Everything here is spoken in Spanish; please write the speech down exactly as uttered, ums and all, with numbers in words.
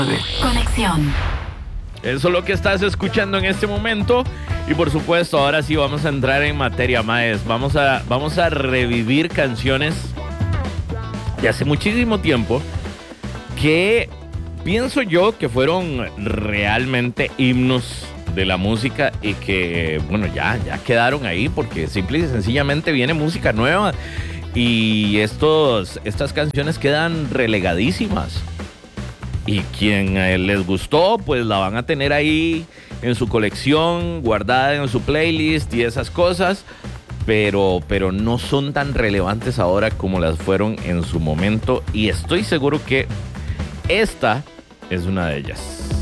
Conexión. Eso es lo que estás escuchando en este momento. Y por supuesto, ahora sí vamos a entrar en materia, maes. Vamos a, vamos a revivir canciones de hace muchísimo tiempo que pienso yo que fueron realmente himnos de la música y que, bueno, ya, ya quedaron ahí porque simple y sencillamente viene música nueva y estos, estas canciones quedan relegadísimas. Y quien eh, les gustó, pues la van a tener ahí en su colección, guardada en su playlist y esas cosas, pero, pero no son tan relevantes ahora como las fueron en su momento y estoy seguro que esta es una de ellas.